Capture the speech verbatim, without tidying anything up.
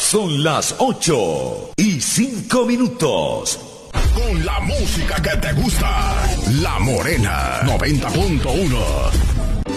Son las ocho y cinco minutos. Con la música que te gusta. La Morena noventa punto uno.